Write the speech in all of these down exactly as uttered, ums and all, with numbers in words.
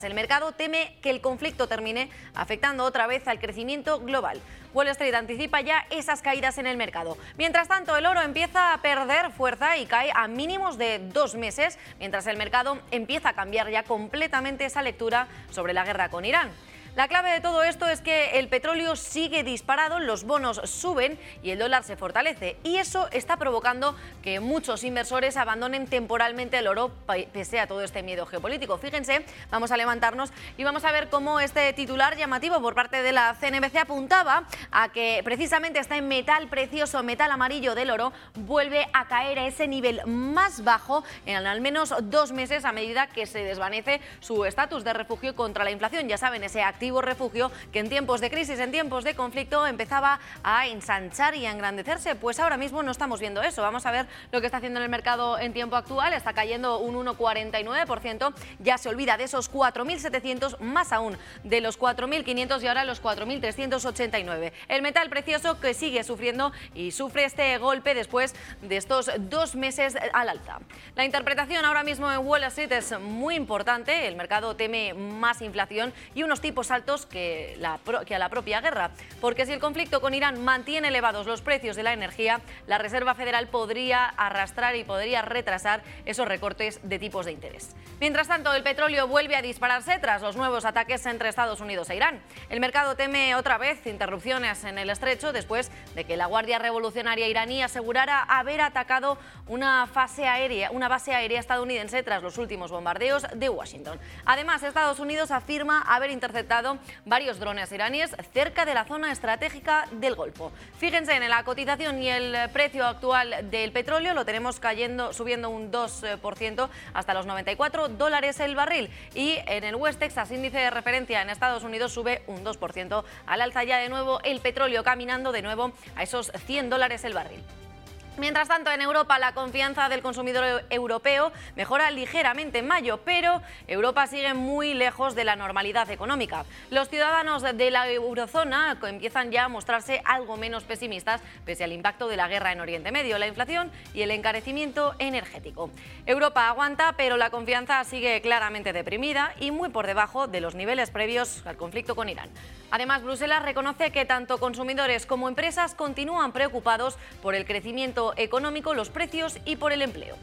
El mercado teme que el conflicto termine afectando otra vez al crecimiento global. Wall Street anticipa ya esas caídas en el mercado. Mientras tanto, el oro empieza a perder fuerza y cae a mínimos de dos meses, mientras el mercado empieza a cambiar ya completamente esa lectura sobre la guerra con Irán. La clave de todo esto es que el petróleo sigue disparado, los bonos suben y el dólar se fortalece. Y eso está provocando que muchos inversores abandonen temporalmente el oro pese a todo este miedo geopolítico. Fíjense, vamos a levantarnos y vamos a ver cómo este titular llamativo por parte de la C N B C apuntaba a que precisamente este metal precioso, metal amarillo del oro, vuelve a caer a ese nivel más bajo en al menos dos meses a medida que se desvanece su estatus de refugio contra la inflación. Ya saben, ese activo refugio que en tiempos de crisis, en tiempos de conflicto empezaba a ensanchar y a engrandecerse. Pues ahora mismo no estamos viendo eso. Vamos a ver lo que está haciendo en el mercado en tiempo actual. Está cayendo un uno coma cuarenta y nueve por ciento, ya se olvida de esos cuatro mil setecientos, más aún de los cuatro mil quinientos y ahora los cuatro mil trescientos ochenta y nueve. El metal precioso que sigue sufriendo y sufre este golpe después de estos dos meses al alza. La interpretación ahora mismo en Wall Street es muy importante. El mercado teme más inflación y unos tipos altos que, la, que a la propia guerra, porque si el conflicto con Irán mantiene elevados los precios de la energía, la Reserva Federal podría arrastrar y podría retrasar esos recortes de tipos de interés. Mientras tanto, el petróleo vuelve a dispararse tras los nuevos ataques entre Estados Unidos e Irán. El mercado teme otra vez interrupciones en el estrecho después de que la Guardia Revolucionaria iraní asegurara haber atacado una, fase aérea, una base aérea estadounidense tras los últimos bombardeos de Washington. Además, Estados Unidos afirma haber interceptado varios drones iraníes cerca de la zona estratégica del Golfo. Fíjense en la cotización y el precio actual del petróleo, lo tenemos cayendo, subiendo un dos por ciento hasta los noventa y cuatro dólares el barril, y en el West Texas, índice de referencia en Estados Unidos, sube un dos por ciento al alza ya de nuevo el petróleo, caminando de nuevo a esos cien dólares el barril. Mientras tanto, en Europa la confianza del consumidor europeo mejora ligeramente en mayo, pero Europa sigue muy lejos de la normalidad económica. Los ciudadanos de la eurozona empiezan ya a mostrarse algo menos pesimistas pese al impacto de la guerra en Oriente Medio, la inflación y el encarecimiento energético. Europa aguanta, pero la confianza sigue claramente deprimida y muy por debajo de los niveles previos al conflicto con Irán. Además, Bruselas reconoce que tanto consumidores como empresas continúan preocupados por el crecimiento económico, los precios y por el empleo.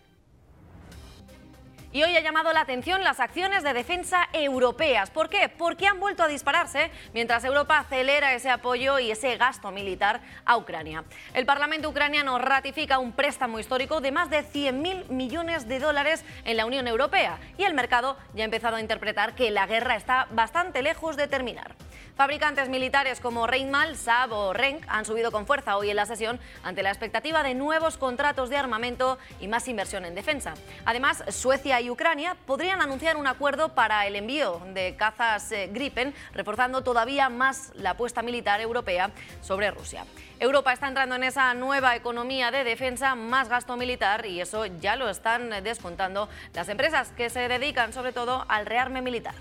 Y hoy ha llamado la atención las acciones de defensa europeas. ¿Por qué? Porque han vuelto a dispararse mientras Europa acelera ese apoyo y ese gasto militar a Ucrania. El Parlamento ucraniano ratifica un préstamo histórico de más de cien mil millones de dólares en la Unión Europea y el mercado ya ha empezado a interpretar que la guerra está bastante lejos de terminar. Fabricantes militares como Rheinmetall, Saab o Renk han subido con fuerza hoy en la sesión ante la expectativa de nuevos contratos de armamento y más inversión en defensa. Además, Suecia y Ucrania podrían anunciar un acuerdo para el envío de cazas Gripen, reforzando todavía más la apuesta militar europea sobre Rusia. Europa está entrando en esa nueva economía de defensa, más gasto militar, y eso ya lo están descontando las empresas que se dedican sobre todo al rearme militar.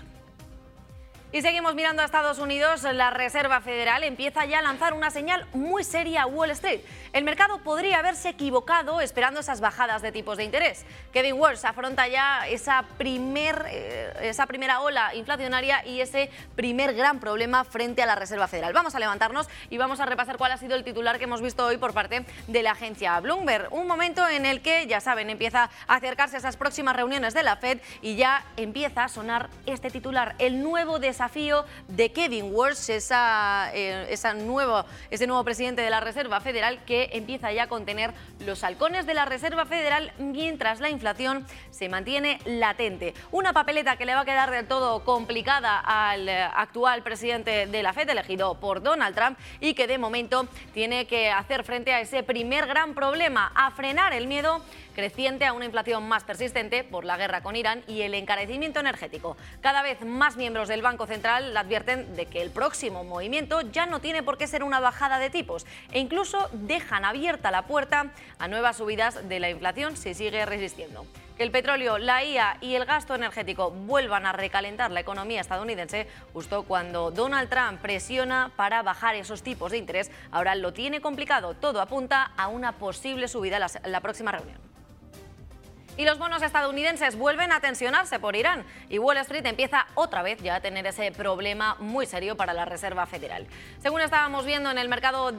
Y seguimos mirando a Estados Unidos. La Reserva Federal empieza ya a lanzar una señal muy seria a Wall Street. El mercado podría haberse equivocado esperando esas bajadas de tipos de interés. Kevin Walsh afronta ya esa, primer, eh, esa primera ola inflacionaria y ese primer gran problema frente a la Reserva Federal. Vamos a levantarnos y vamos a repasar cuál ha sido el titular que hemos visto hoy por parte de la agencia Bloomberg. Un momento en el que, ya saben, empieza a acercarse a esas próximas reuniones de la Fed y ya empieza a sonar este titular: el nuevo desafío de Kevin Walsh, esa, eh, esa nuevo, ese nuevo presidente de la Reserva Federal, que empieza ya a contener los halcones de la Reserva Federal mientras la inflación se mantiene latente. Una papeleta que le va a quedar del todo complicada al eh, actual presidente de la Fed, elegido por Donald Trump, y que de momento tiene que hacer frente a ese primer gran problema: a frenar el miedo creciente a una inflación más persistente por la guerra con Irán y el encarecimiento energético. Cada vez más miembros del Banco Central advierten de que el próximo movimiento ya no tiene por qué ser una bajada de tipos e incluso dejan abierta la puerta a nuevas subidas de la inflación si sigue resistiendo. Que el petróleo, la I A y el gasto energético vuelvan a recalentar la economía estadounidense justo cuando Donald Trump presiona para bajar esos tipos de interés, ahora lo tiene complicado. Todo apunta a una posible subida en la próxima reunión. Y los bonos estadounidenses vuelven a tensionarse por Irán y Wall Street empieza otra vez ya a tener ese problema muy serio para la Reserva Federal. Según estábamos viendo en el mercado de